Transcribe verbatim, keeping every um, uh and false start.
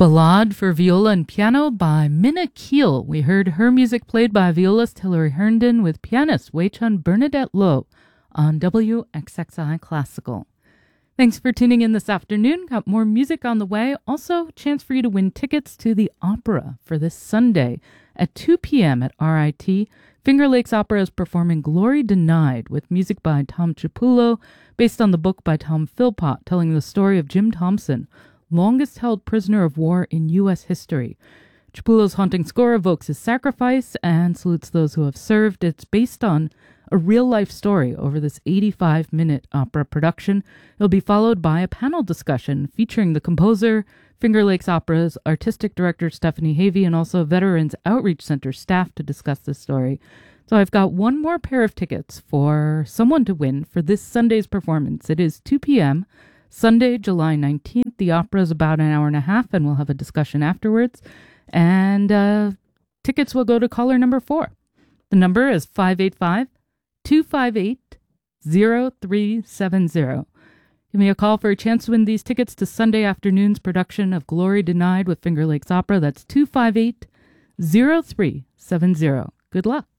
Ballade for Viola and Piano by Minna Keel. We heard her music played by violist Hilary Herndon with pianist Wei-Chun Bernadette Lo on W X X I Classical. Thanks for tuning in this afternoon. Got more music on the way. Also, a chance for you to win tickets to the opera for this Sunday at two p.m. at R I T. Finger Lakes Opera is performing Glory Denied with music by Tom Chiapullo, based on the book by Tom Philpott, telling the story of Jim Thompson, longest held prisoner of war in U S history. Chiapullo's haunting score evokes his sacrifice and salutes those who have served. It's based on a real-life story over this eighty-five minute opera production. It'll be followed by a panel discussion featuring the composer, Finger Lakes Opera's artistic director Stephanie Havey, and also Veterans Outreach Center staff to discuss this story. So I've got one more pair of tickets for someone to win for this Sunday's performance. It is two p.m., Sunday, July nineteenth. The opera is about an hour and a half, and we'll have a discussion afterwards. And uh, tickets will go to caller number four. The number is five eight five, two five eight, zero three seven zero. Give me a call for a chance to win these tickets to Sunday afternoon's production of Glory Denied with Finger Lakes Opera. That's two five eight, zero three seven zero. Good luck.